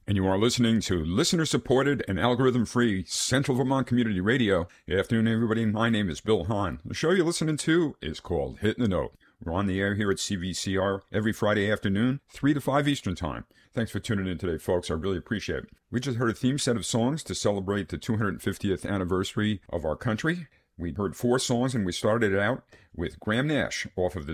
And you are listening to listener-supported and algorithm-free Central Vermont Community Radio. Good afternoon, everybody. My name is Bill Hahn. The show you're listening to is called Hitting the Note. We're on the air here at CVCR every Friday afternoon, 3 to 5 Eastern Time. Thanks for tuning in today, folks. I really appreciate it. We just heard a theme set of songs to celebrate the 250th anniversary of our country. We heard 4 songs, and we started it out with Graham Nash off of the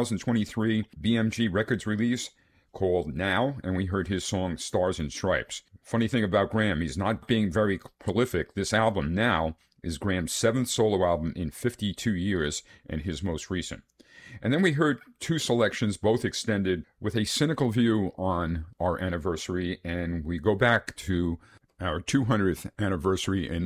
2023 BMG Records release called Now, and we heard his song Stars and Stripes. Funny thing about Graham, he's not being very prolific. This album, Now, is Graham's 7th solo album in 52 years and his most recent. And then we heard 2 selections, both extended, with a cynical view on our anniversary, and we go back to our 200th anniversary in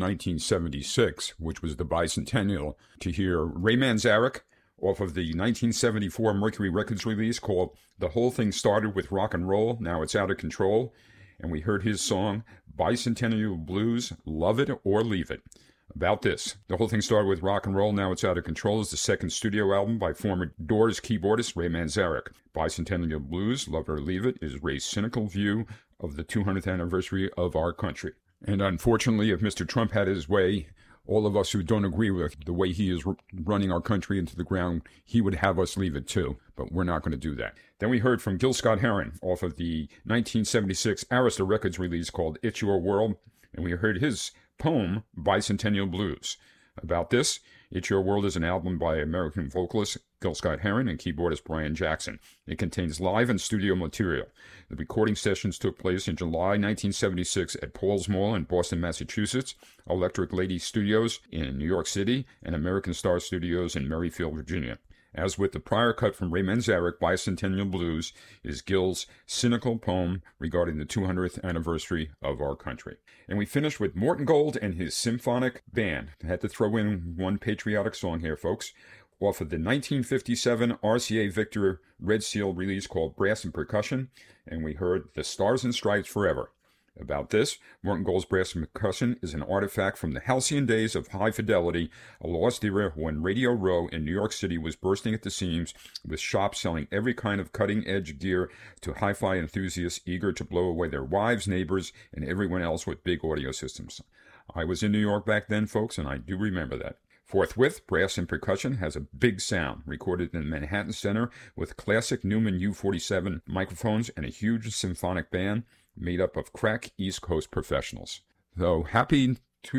1976, which was the bicentennial, to hear Ray Manzarek off of the 1974 Mercury Records release called The Whole Thing Started with Rock and Roll, Now It's Out of Control. And we heard his song, Bicentennial Blues, Love It or Leave It. About this, The Whole Thing Started with Rock and Roll, Now It's Out of Control is the second studio album by former Doors keyboardist Ray Manzarek. Bicentennial Blues, Love It or Leave It is Ray's cynical view of the 200th anniversary of our country. And unfortunately, if Mr. Trump had his way, all of us who don't agree with the way he is running our country into the ground, he would have us leave it too. But we're not going to do that. Then we heard from Gil Scott-Heron off of the 1976 Arista Records release called It's Your World. And we heard his poem, Bicentennial Blues. About this, It's Your World is an album by American vocalist Gil Scott-Heron and keyboardist Brian Jackson. It contains live and studio material. The recording sessions took place in July 1976 at Paul's Mall in Boston, Massachusetts, Electric Lady Studios in New York City, and American Star Studios in Merrifield, Virginia. As with the prior cut from Ray Manzarek, Bicentennial Blues is Gil's cynical poem regarding the 200th anniversary of our country. And we finished with Morton Gold and his symphonic band. I had to throw in one patriotic song here, folks, off of the 1957 RCA Victor Red Seal release called Brass and Percussion, and we heard The Stars and Stripes Forever. About this, Morton Gold's Brass and Percussion is an artifact from the halcyon days of high fidelity, a lost era when Radio Row in New York City was bursting at the seams with shops selling every kind of cutting-edge gear to hi-fi enthusiasts eager to blow away their wives, neighbors, and everyone else with big audio systems. I was in New York back then, folks, and I do remember that. Forthwith, Brass and Percussion has a big sound, recorded in the Manhattan Center with classic Newman U-47 microphones and a huge symphonic band made up of crack East Coast professionals. So happy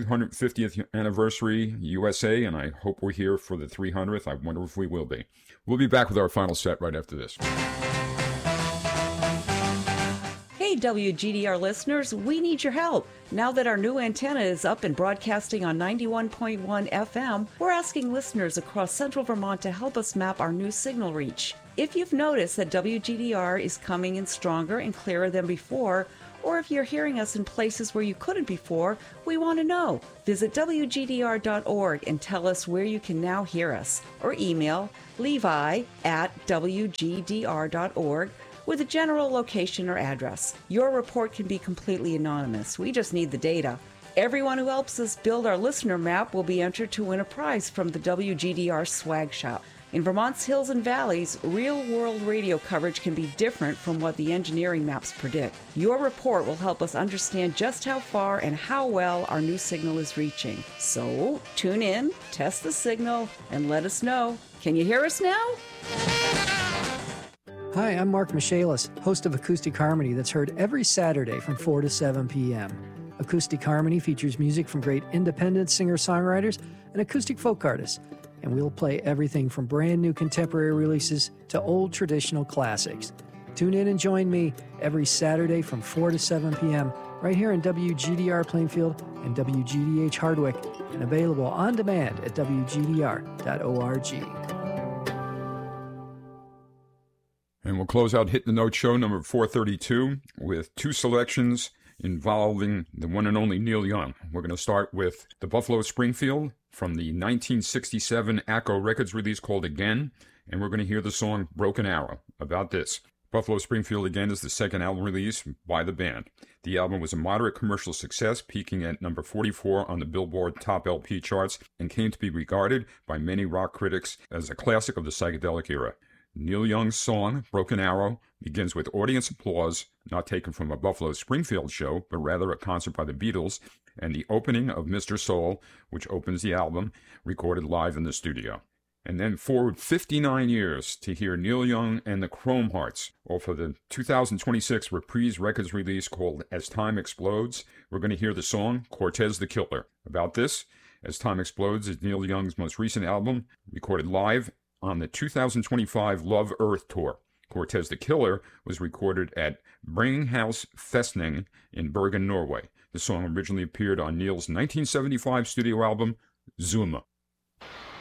250th anniversary, USA, and I hope we're here for the 300th. I wonder if we will be. We'll be back with our final set right after this. Hey, WGDR listeners, we need your help. Now that our new antenna is up and broadcasting on 91.1 FM, we're asking listeners across central Vermont to help us map our new signal reach. If you've noticed that WGDR is coming in stronger and clearer than before, or if you're hearing us in places where you couldn't before, we want to know. Visit WGDR.org and tell us where you can now hear us, or email levi@WGDR.org with a general location or address. Your report can be completely anonymous. We just need the data. Everyone who helps us build our listener map will be entered to win a prize from the WGDR Swag Shop. In Vermont's hills and valleys, real-world radio coverage can be different from what the engineering maps predict. Your report will help us understand just how far and how well our new signal is reaching. So, tune in, test the signal, and let us know. Can you hear us now? Hi, I'm Mark Michaelis, host of Acoustic Harmony that's heard every Saturday from 4 to 7 p.m. Acoustic Harmony features music from great independent singer-songwriters and acoustic folk artists, and we'll play everything from brand new contemporary releases to old traditional classics. Tune in and join me every Saturday from 4 to 7 p.m. right here in WGDR Plainfield and WGDH Hardwick, and available on demand at WGDR.org. And we'll close out Hit the Note show number 432 with 2 selections involving the one and only Neil Young. We're going to start with the Buffalo Springfield from the 1967 ACO Records release called Again, and we're going to hear the song Broken Arrow. About this, Buffalo Springfield Again is the second album release by the band. The album was a moderate commercial success, peaking at number 44 on the Billboard Top LP charts, and came to be regarded by many rock critics as a classic of the psychedelic era. Neil Young's song, Broken Arrow, begins with audience applause, not taken from a Buffalo Springfield show, but rather a concert by the Beatles, and the opening of Mr. Soul, which opens the album, recorded live in the studio. And then forward 59 years to hear Neil Young and the Chrome Hearts off of the 2026 Reprise Records release called As Time Explodes. We're going to hear the song Cortez the Killer. About this, As Time Explodes is Neil Young's most recent album, recorded live on the 2025 Love Earth Tour. Cortez the Killer was recorded at Bringhouse Festning in Bergen, Norway. The song originally appeared on Neil's 1975 studio album, Zuma.